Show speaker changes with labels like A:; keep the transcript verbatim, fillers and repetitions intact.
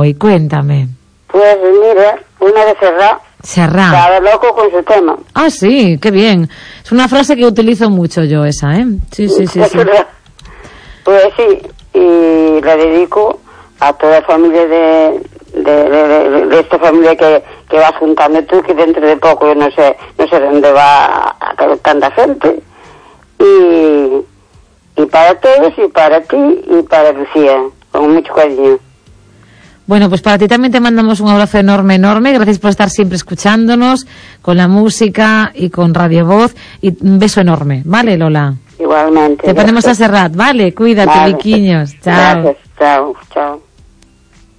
A: hoy? Cuéntame.
B: Pues mira, una de Serrat.
A: Serrat.
B: Estaba loco con su tema.
A: Ah, sí, qué bien. Es una frase que utilizo mucho yo esa, ¿eh? Sí, sí, sí. sí.
B: Pues sí, y la dedico a toda la familia de, de, de, de, de esta familia que, que vas juntando tú, que dentro de poco yo no sé, no sé dónde va a caer tanta gente. Y, y para todos, y para ti, y para Lucía, con mucho cariño.
A: Bueno, pues para ti también te mandamos un abrazo enorme, enorme. Gracias por estar siempre escuchándonos con la música y con Radio Voz. Y un beso enorme, ¿vale, Lola?
B: Igualmente.
A: Te ponemos a Serrat, ¿vale? Cuídate,
B: vale.
A: Viquiños. Chao.
B: Gracias, chao, chao.